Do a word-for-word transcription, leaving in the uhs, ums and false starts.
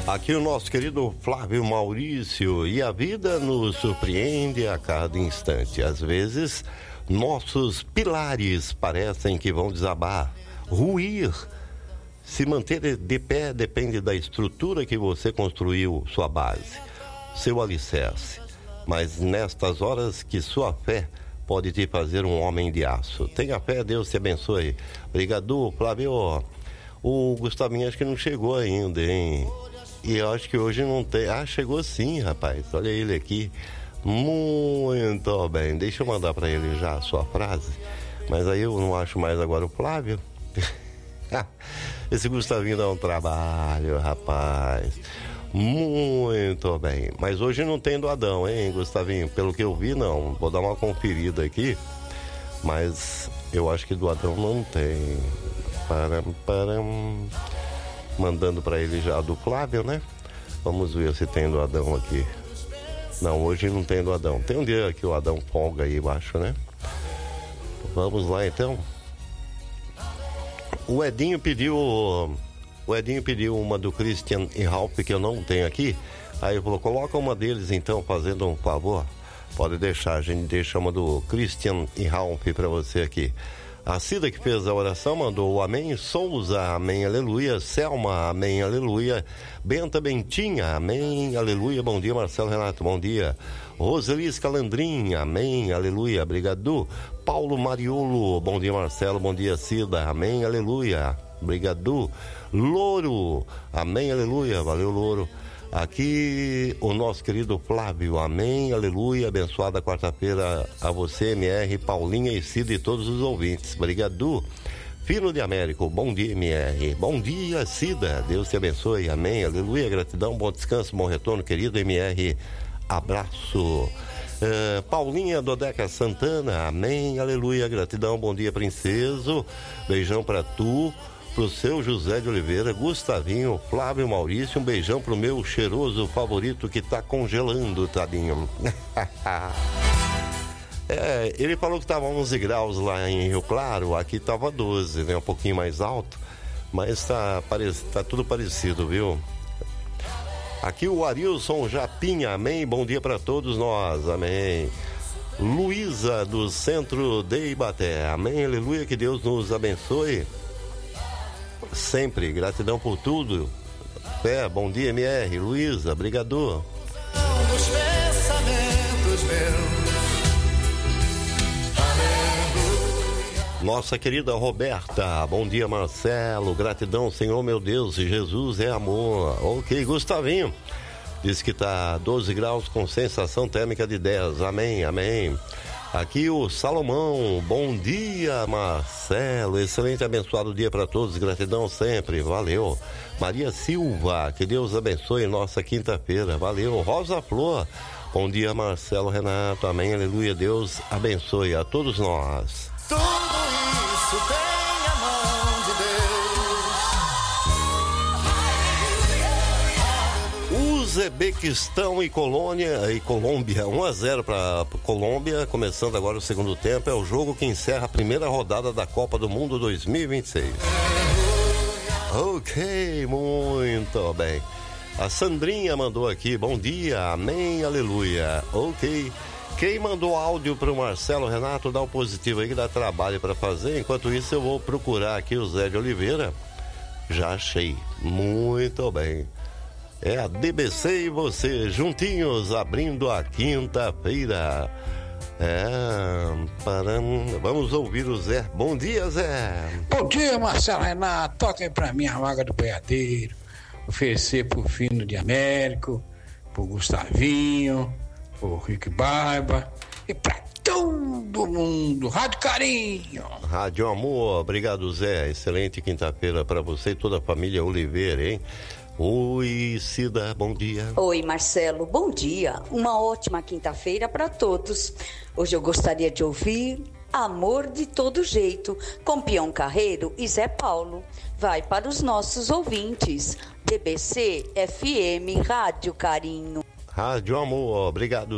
Aqui o nosso querido Flávio Maurício. E a vida nos surpreende a cada instante. Às vezes, nossos pilares parecem que vão desabar, ruir. Se manter de pé depende da estrutura que você construiu, sua base, seu alicerce. Mas nestas horas que sua fé pode te fazer um homem de aço. Tenha fé, Deus te abençoe. Obrigado, Flávio. O Gustavinho acho que não chegou ainda, hein? E eu acho que hoje não tem... Ah, chegou sim, rapaz. Olha ele aqui. Muito bem. Deixa eu mandar para ele já a sua frase. Mas aí eu não acho mais agora o Flávio. Esse Gustavinho dá um trabalho, rapaz. Muito bem. Mas hoje não tem do Adão, hein, Gustavinho? Pelo que eu vi, não. Vou dar uma conferida aqui. Mas eu acho que do Adão não tem. Param, param. Mandando para ele já do Flávio, né? Vamos ver se tem do Adão aqui. Não, hoje não tem do Adão. Tem um dia que o Adão folga aí embaixo, né? Vamos lá então. O Edinho pediu O Edinho pediu uma do Christian e Ralph, que eu não tenho aqui. Aí ele falou, coloca uma deles então, fazendo um favor. Pode deixar, a gente deixa uma do Christian e Ralph para você aqui. A Cida que fez a oração mandou o amém. Souza, amém, aleluia. Selma, amém, aleluia. Benta Bentinha, amém, aleluia. Bom dia, Marcelo Renato, bom dia. Roseli Calandrin, amém, aleluia. Obrigado. Paulo Mariolo, bom dia, Marcelo, bom dia, Cida, amém, aleluia. Obrigado. Louro, amém, aleluia. Valeu, Louro. Aqui o nosso querido Flávio, amém, aleluia, abençoada quarta-feira a você, M R, Paulinha e Cida e todos os ouvintes. Obrigado. Filho de Américo, bom dia, M R. Bom dia, Cida, Deus te abençoe, amém, aleluia, gratidão, bom descanso, bom retorno, querido M R, abraço. Uh, Paulinha Dodeca Santana, amém, aleluia, gratidão, bom dia, princeso, beijão pra tu. Pro seu José de Oliveira, Gustavinho, Flávio Maurício, um beijão pro meu cheiroso favorito que tá congelando, tadinho. É, ele falou que tava onze graus lá em Rio Claro, aqui tava doze, né? Um pouquinho mais alto, mas tá, tá tudo parecido, viu? Aqui o Arilson Japinha, amém, bom dia pra todos nós, amém. Luísa do Centro de Ibaté, amém, aleluia, que Deus nos abençoe. Sempre, gratidão por tudo. Fé, bom dia, M R, Luísa, brigador. Os pensamentos meus. Nossa querida Roberta, bom dia, Marcelo, gratidão, Senhor meu Deus, Jesus é amor. Ok, Gustavinho, diz que tá doze graus com sensação térmica de dez, amém, amém. Aqui o Salomão, bom dia, Marcelo, excelente abençoado dia para todos, gratidão sempre, valeu. Maria Silva, que Deus abençoe nossa quinta-feira, valeu. Rosa Flor, bom dia, Marcelo Renato, amém, aleluia, Deus abençoe a todos nós. Tudo isso tem a mão de Deus. Uzbequistão e Colônia e Colômbia, um a zero para Colômbia, começando agora o segundo tempo, é o jogo que encerra a primeira rodada da Copa do Mundo dois mil e vinte e seis. Ok, muito bem. A Sandrinha mandou aqui, bom dia, amém, aleluia. Ok. Quem mandou áudio para o Marcelo Renato, dá um positivo aí que dá trabalho para fazer. Enquanto isso eu vou procurar aqui o Zé de Oliveira. Já achei, muito bem. É a D B C e você, juntinhos, abrindo a quinta-feira. É, param, vamos ouvir o Zé. Bom dia, Zé. Bom dia, Marcelo Renato. Toquem pra mim a vaga do boiadeiro. Oferecer pro Fino de Américo, pro Gustavinho, pro Rick Barba e pra todo mundo. Rádio Carinho. Rádio Amor, obrigado, Zé. Excelente quinta-feira pra você e toda a família Oliveira, hein? Oi, Cida, bom dia. Oi, Marcelo, bom dia. Uma ótima quinta-feira para todos. Hoje eu gostaria de ouvir Amor de Todo Jeito, com Peão Carreiro e Zé Paulo. Vai para os nossos ouvintes. D B C F M Rádio Carinho. Rádio Amor, obrigado,